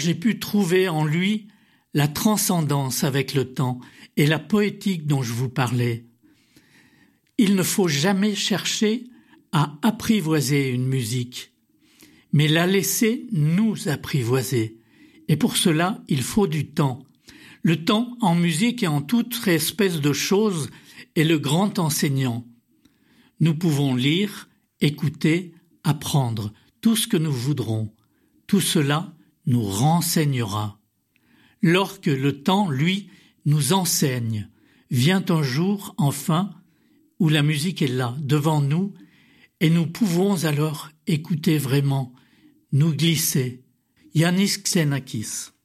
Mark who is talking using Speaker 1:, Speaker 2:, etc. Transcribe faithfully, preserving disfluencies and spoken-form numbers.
Speaker 1: j'ai pu trouver en lui la transcendance avec le temps et la poétique dont je vous parlais. Il ne faut jamais chercher à apprivoiser une musique, mais la laisser nous apprivoiser. Et pour cela, il faut du temps. Le temps en musique et en toute espèce de choses est le grand enseignant. Nous pouvons lire, écouter, apprendre tout ce que nous voudrons. Tout cela nous renseignera. Lorsque le temps, lui, nous enseigne, vient un jour, enfin, où la musique est là, devant nous, et nous pouvons alors écouter vraiment, nous glisser. Yannis Xenakis.